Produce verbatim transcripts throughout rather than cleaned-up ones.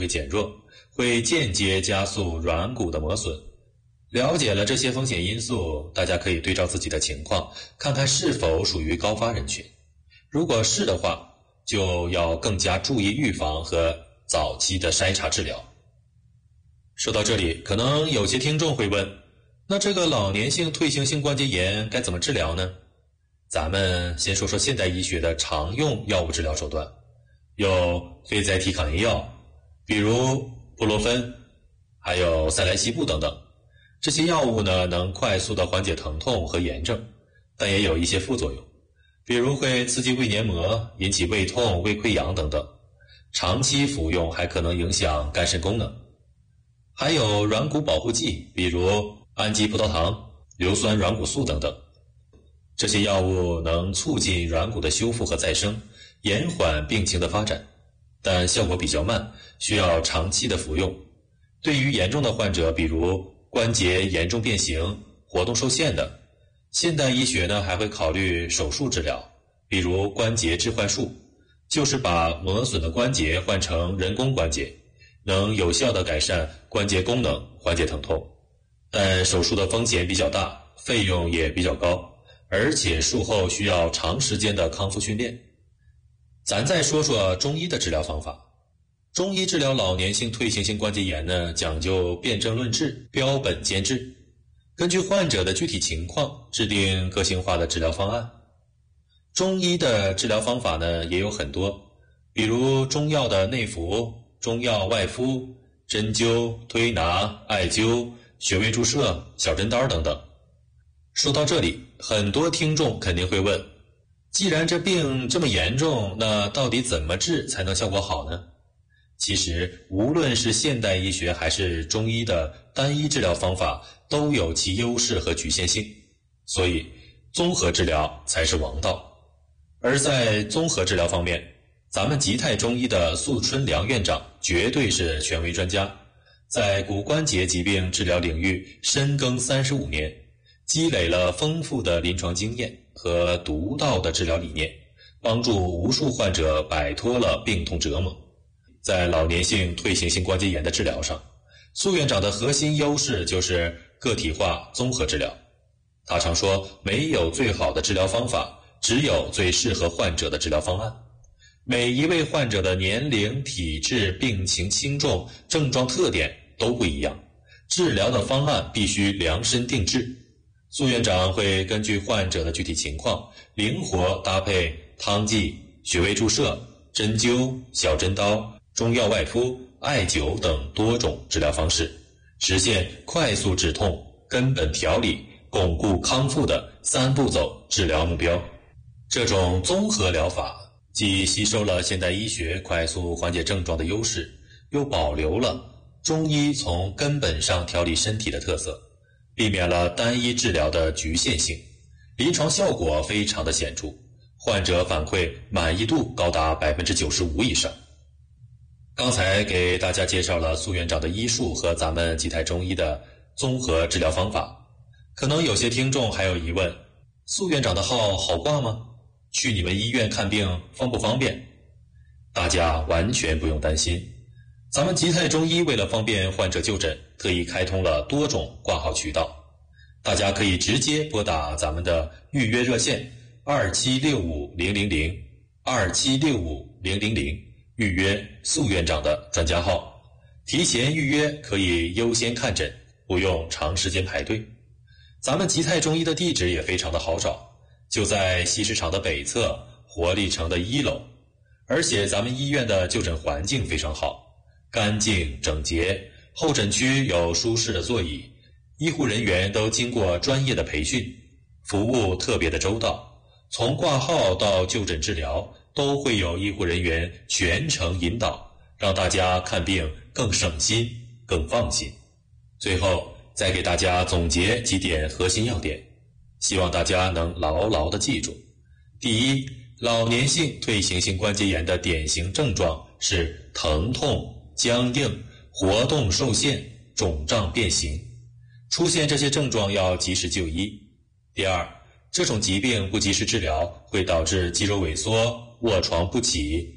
会减弱，会间接加速软骨的磨损。了解了这些风险因素，大家可以对照自己的情况，看看是否属于高发人群。如果是的话，就要更加注意预防和早期的筛查治疗。说到这里，可能有些听众会问，那这个老年性退行性关节炎该怎么治疗呢？咱们先说说现代医学的常用药物治疗手段，有非甾体抗炎药，比如布洛芬，还有塞莱西布等等。这些药物呢，能快速地缓解疼痛和炎症，但也有一些副作用，比如会刺激胃黏膜，引起胃痛、胃溃疡等等。长期服用还可能影响肝肾功能。还有软骨保护剂，比如氨基葡萄糖、硫酸软骨素等等。这些药物能促进软骨的修复和再生，延缓病情的发展，但效果比较慢，需要长期的服用。对于严重的患者，比如关节严重变形、活动受限的，现代医学呢还会考虑手术治疗，比如关节置换术，就是把磨损的关节换成人工关节，能有效地改善关节功能，缓解疼痛。但手术的风险比较大，费用也比较高，而且术后需要长时间的康复训练。咱再说说中医的治疗方法。中医治疗老年性退行性关节炎呢，讲究辨证论治，标本兼治，根据患者的具体情况制定个性化的治疗方案。中医的治疗方法呢也有很多，比如中药的内服、中药外敷、针灸、推拿、艾灸、穴位注射、小针刀等等。说到这里，很多听众肯定会问，既然这病这么严重，那到底怎么治才能效果好呢？其实无论是现代医学还是中医的单一治疗方法都有其优势和局限性，所以综合治疗才是王道。而在综合治疗方面，咱们吉泰中医的宿春良院长绝对是权威专家，在骨关节疾病治疗领域深耕三十五年，积累了丰富的临床经验和独到的治疗理念，帮助无数患者摆脱了病痛折磨。在老年性退行性关节炎的治疗上，苏院长的核心优势就是个体化综合治疗。他常说，没有最好的治疗方法，只有最适合患者的治疗方案。每一位患者的年龄、体质、病情轻重、症状特点都不一样，治疗的方案必须量身定制。苏院长会根据患者的具体情况，灵活搭配汤剂、穴位注射、针灸、小针刀、中药外敷、艾灸等多种治疗方式，实现快速止痛、根本调理、巩固康复的三步走治疗目标。这种综合疗法既吸收了现代医学快速缓解症状的优势，又保留了中医从根本上调理身体的特色，避免了单一治疗的局限性，临床效果非常的显著，患者反馈满意度高达 百分之九十五 以上。刚才给大家介绍了苏院长的医术和咱们吉泰中医的综合治疗方法，可能有些听众还有疑问，苏院长的号好挂吗？去你们医院看病方不方便？大家完全不用担心，咱们吉泰中医为了方便患者就诊，特意开通了多种挂号渠道，大家可以直接拨打咱们的预约热线二七六五零零零 二七六五零零零，预约苏院长的专家号，提前预约可以优先看诊，不用长时间排队。咱们吉泰中医的地址也非常的好找，就在西市场的北侧活力城的一楼，而且咱们医院的就诊环境非常好，干净整洁，候诊区有舒适的座椅，医护人员都经过专业的培训，服务特别的周到，从挂号到就诊治疗都会有医护人员全程引导，让大家看病更省心更放心。最后再给大家总结几点核心要点，希望大家能牢牢地记住。第一，老年性退行性关节炎的典型症状是疼痛、僵硬、活动受限、肿胀变形，出现这些症状要及时就医。第二，这种疾病不及时治疗会导致肌肉萎缩、卧床不起，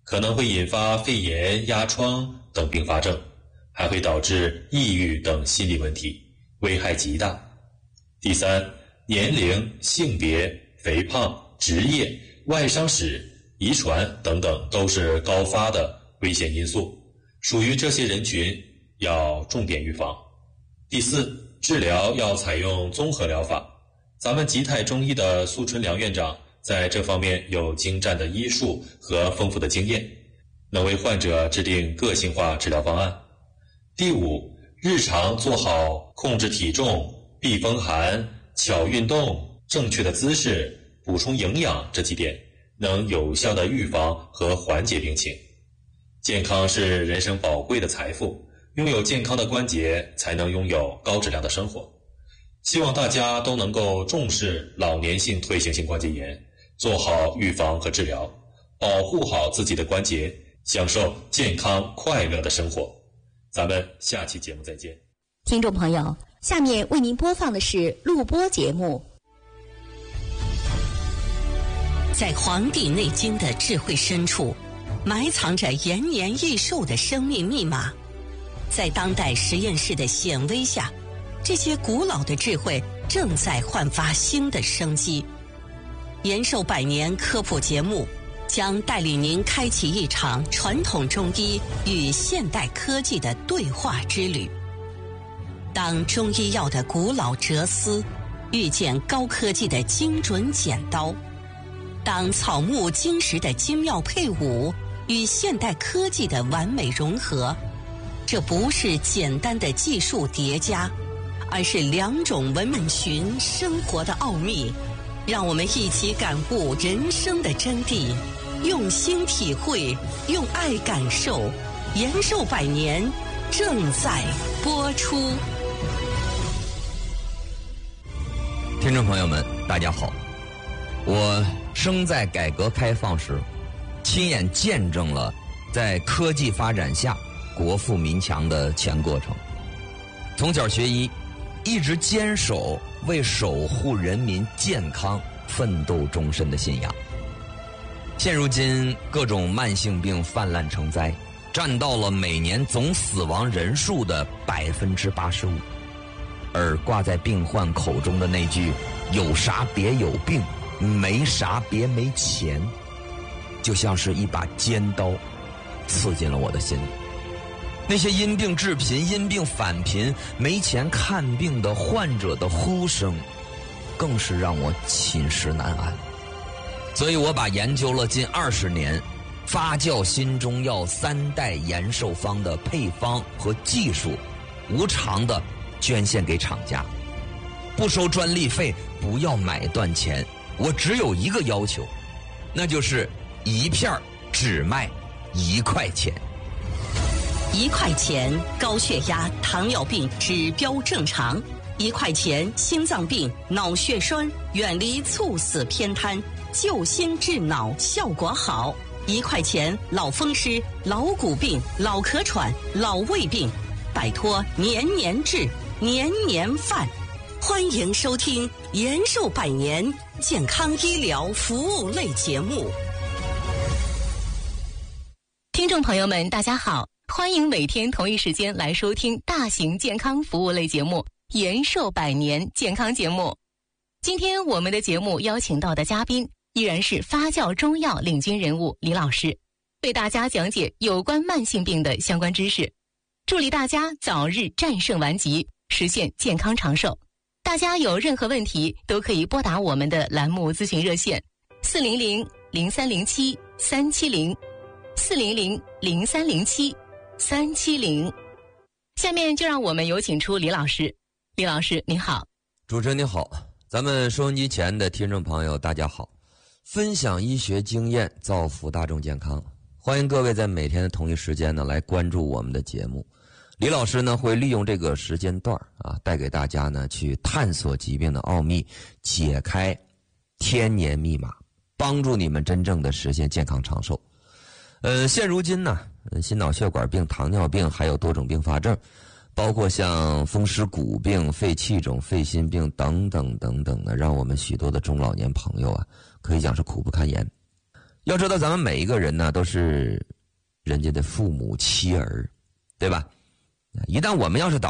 可能会引发肺炎、压疮等并发症，还会导致抑郁等心理问题，危害极大。第三，年龄、性别、肥胖、职业、外伤史、遗传等等都是高发的危险因素，属于这些人群要重点预防。第四，治疗要采用综合疗法。咱们吉泰中医的苏春良院长在这方面有精湛的医术和丰富的经验，能为患者制定个性化治疗方案。第五，日常做好控制体重、避风寒、巧运动、正确的姿势、补充营养这几点，能有效地预防和缓解病情。健康是人生宝贵的财富，拥有健康的关节，才能拥有高质量的生活。希望大家都能够重视老年性退行性关节炎，做好预防和治疗，保护好自己的关节，享受健康快乐的生活。咱们下期节目再见。 听众朋友，下面为您播放的是录播节目。 在《黄帝内经》的智慧深处，埋藏着延年益寿的生命密码。在当代实验室的显微下，这些古老的智慧正在焕发新的生机。延寿百年科普节目将带领您开启一场传统中医与现代科技的对话之旅。当中医药的古老哲思遇见高科技的精准剪刀，当草木金石的精妙配伍与现代科技的完美融合，这不是简单的技术叠加，而是两种文明群生活的奥秘。让我们一起感悟人生的真谛，用心体会，用爱感受。延寿百年正在播出。 听众朋友们，大家好，我生在改革开放时，亲眼见证了在科技发展下国富民强的全过程。从小学医，一直坚守为守护人民健康奋斗终身的信仰。现如今各种慢性病泛滥成灾，占到了每年总死亡人数的百分之八十五。而挂在病患口中的那句“有啥别有病，没啥别没钱”，就像是一把尖刀，刺进了我的心里。那些因病致贫、因病返贫、没钱看病的患者的呼声，更是让我寝食难安。所以我把研究了近二十年发酵新中药三代延寿方的配方和技术，无偿的捐献给厂家，不收专利费，不要买断钱。我只有一个要求，那就是一片只卖一块钱。 一块钱高血压、糖尿病指标正常；一块钱心脏病、脑血栓远离猝死偏瘫，救心治脑效果好；一块钱老风湿、老骨病、老咳喘、老胃病，摆脱年年治、年年犯。欢迎收听延寿百年健康医疗服务类节目。 听众朋友们，大家好，欢迎每天同一时间来收听大型健康服务类节目延寿百年健康节目。今天我们的节目邀请到的嘉宾依然是发酵中药领军人物李老师，为大家讲解有关慢性病的相关知识，助力大家早日战胜顽疾，实现健康长寿。大家有任何问题都可以拨打我们的栏目咨询热线四零零零三零七三七零四零零零三零七三七零。下面就让我们有请出李老师。李老师您好。 主持人你好，咱们收音机前的听众朋友大家好。分享医学经验，造福大众健康，欢迎各位在每天的同一时间呢来关注我们的节目。李老师呢会利用这个时间段啊，带给大家呢去探索疾病的奥秘，解开天年密码，帮助你们真正的实现健康长寿。呃，现如今呢，心脑血管病、糖尿病还有多种并发症，包括像风湿骨病、肺气肿、肺心病等等等等的，让我们许多的中老年朋友啊，可以讲是苦不堪言。 要知道，咱们每一个人呢，都是人家的父母妻儿，对吧？一旦我们要是倒